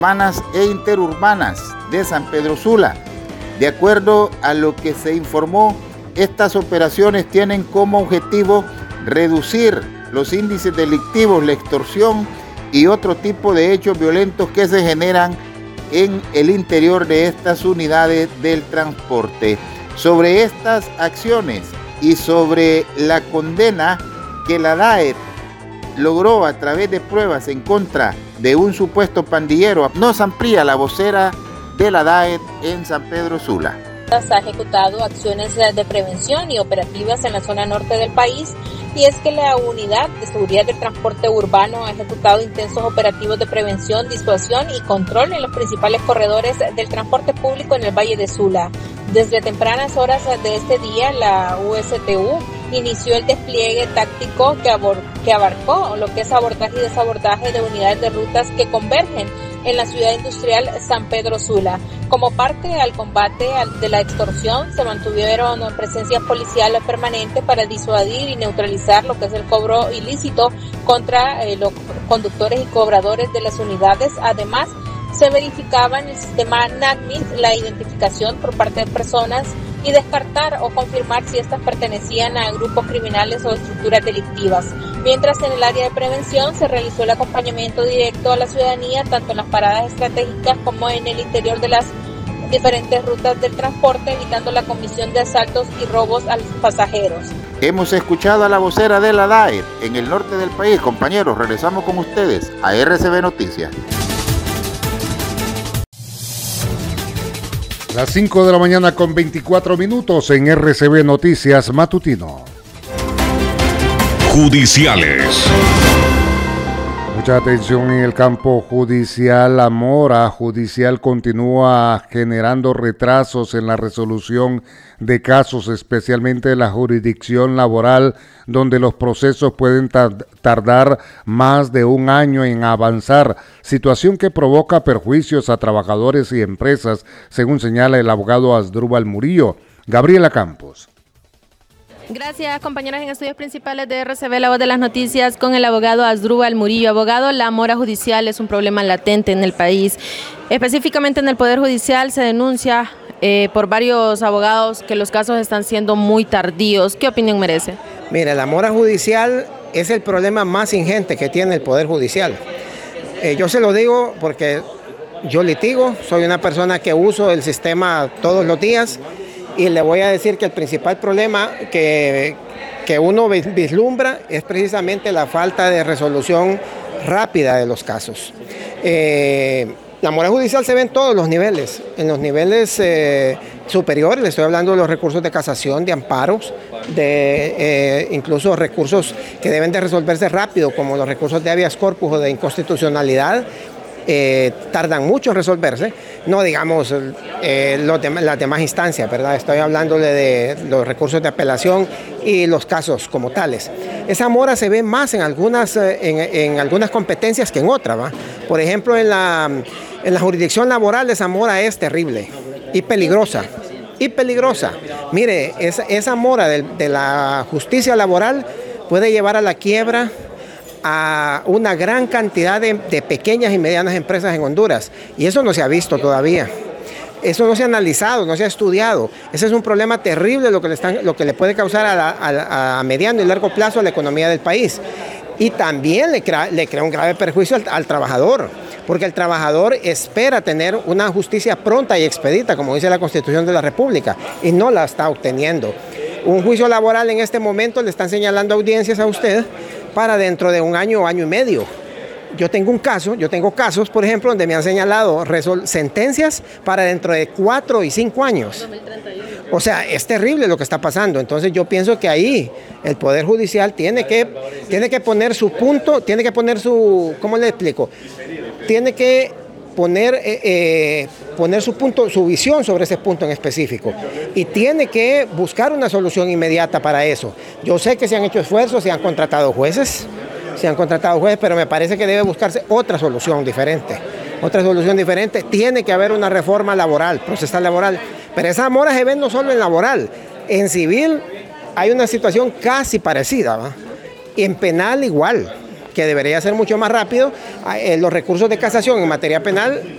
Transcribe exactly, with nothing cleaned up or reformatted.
urbanas e interurbanas de San Pedro Sula. De acuerdo a lo que se informó, estas operaciones tienen como objetivo reducir los índices delictivos, la extorsión y otro tipo de hechos violentos que se generan en el interior de estas unidades del transporte. Sobre estas acciones y sobre la condena que la D A E T logró a través de pruebas en contra de un supuesto pandillero, nos amplía la vocera de la D A E T en San Pedro Sula. Ha ejecutado acciones de prevención y operativas en la zona norte del país, y es que la Unidad de Seguridad del Transporte Urbano ha ejecutado intensos operativos de prevención, disuasión y control en los principales corredores del transporte público en el Valle de Sula. Desde tempranas horas de este día, la U S T U inició el despliegue táctico que, abor- que abarcó lo que es abordaje y desabordaje de unidades de rutas que convergen en la ciudad industrial San Pedro Sula. Como parte al combate de la extorsión, se mantuvieron presencias policiales permanentes para disuadir y neutralizar lo que es el cobro ilícito contra eh, los conductores y cobradores de las unidades. Además, se verificaba en el sistema NACMIS la identificación por parte de personas y descartar o confirmar si éstas pertenecían a grupos criminales o estructuras delictivas. Mientras en el área de prevención se realizó el acompañamiento directo a la ciudadanía, tanto en las paradas estratégicas como en el interior de las diferentes rutas del transporte, evitando la comisión de asaltos y robos a los pasajeros. Hemos escuchado a la vocera de la D A E T en el norte del país. Compañeros, regresamos con ustedes a R C B Noticias. Las cinco de la mañana con veinticuatro minutos en R C B Noticias Matutino. Judiciales. Mucha atención en el campo judicial. La mora judicial continúa generando retrasos en la resolución de casos, especialmente en la jurisdicción laboral, donde los procesos pueden tar- tardar más de un año en avanzar, situación que provoca perjuicios a trabajadores y empresas, según señala el abogado Asdrúbal Murillo. Gabriela Campos. Gracias, compañeros en estudios principales de R C B, la voz de las noticias, con el abogado Asdrúbal Murillo. Abogado, la mora judicial es un problema latente en el país. Específicamente en el Poder Judicial se denuncia eh, por varios abogados que los casos están siendo muy tardíos. ¿Qué opinión merece? Mire, la mora judicial es el problema más ingente que tiene el Poder Judicial. Eh, yo se lo digo porque yo litigo, soy una persona que uso el sistema todos los días. Y le voy a decir que el principal problema que, que uno vislumbra es precisamente la falta de resolución rápida de los casos. Eh, la mora judicial se ve en todos los niveles, en los niveles eh, superiores, le estoy hablando de los recursos de casación, de amparos, de eh, incluso recursos que deben de resolverse rápido, como los recursos de habeas corpus o de inconstitucionalidad. Eh, tardan mucho en resolverse, no digamos eh, los de, las demás instancias, ¿verdad? Estoy hablándole de los recursos de apelación y los casos como tales. Esa mora se ve más en algunas, en, en algunas competencias que en otras, ¿va? Por ejemplo, en la, en la jurisdicción laboral esa mora es terrible y peligrosa. Y peligrosa. Mire, esa, esa mora de, de la justicia laboral puede llevar a la quiebra a una gran cantidad de, de pequeñas y medianas empresas en Honduras, y eso no se ha visto todavía. Eso no se ha analizado, no se ha estudiado. Ese es un problema terrible lo que le, están, lo que le puede causar a, la, a, a mediano y largo plazo a la economía del país. Y también le crea, le crea un grave perjuicio al, al trabajador, porque el trabajador espera tener una justicia pronta y expedita, como dice la Constitución de la República, y no la está obteniendo. Un juicio laboral en este momento le están señalando audiencias a usted para dentro de un año o año y medio. Yo tengo un caso, yo tengo casos, por ejemplo, donde me han señalado resol- sentencias para dentro de cuatro y cinco años. O sea, es terrible lo que está pasando. Entonces yo pienso que ahí el Poder Judicial tiene que, tiene que poner su punto, tiene que poner su, ¿cómo le explico? Tiene que poner, eh, eh, poner su punto, su visión sobre ese punto en específico, y tiene que buscar una solución inmediata para eso. Yo sé que se han hecho esfuerzos, se han contratado jueces, se han contratado jueces, pero me parece que debe buscarse otra solución diferente. Otra solución diferente, tiene que haber una reforma laboral, procesal laboral, pero esa mora se ve no solo en laboral, en civil hay una situación casi parecida, ¿va? Y en penal igual, que debería ser mucho más rápido. Eh, los recursos de casación en materia penal